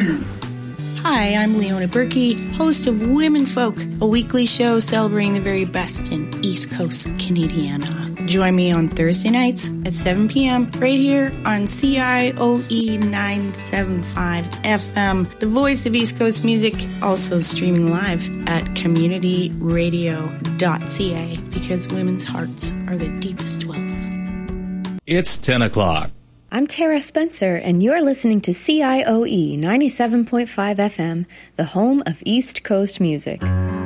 Hi, I'm Leona Berkey, host of Women Folk, a weekly show celebrating the very best in East Coast Canadiana. Join me on Thursday nights at 7 p.m. right here on CIOE 975 FM, the voice of East Coast music, also streaming live at communityradio.ca, because women's hearts are the deepest wells. It's 10 o'clock. I'm Tara Spencer, and you're listening to CIOE 97.5 FM, the home of East Coast music.